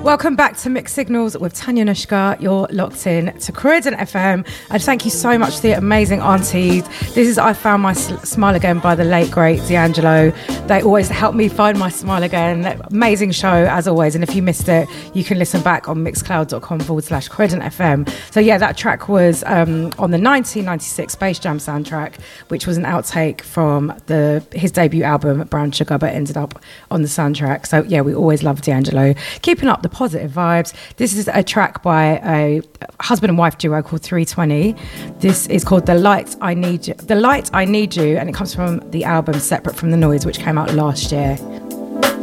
Welcome back to Mixed Signals with Tanya Nushka. You're locked in to Croydon FM. And thank you so much to the amazing aunties. This is I Found My Smile Again by the late, great D'Angelo. They always help me find my smile again. Amazing show, as always. And if you missed it, you can listen back on mixcloud.com/Croydon FM. So yeah, that track was on the 1996 Space Jam soundtrack, which was an outtake from his debut album, Brown Sugar, but ended up on the soundtrack. So yeah, we always love D'Angelo. Keeping up the positive vibes. This is a track by a husband and wife duo called 320. This is called The Light I Need You, and it comes from the album Separate from the Noise, which came out last year.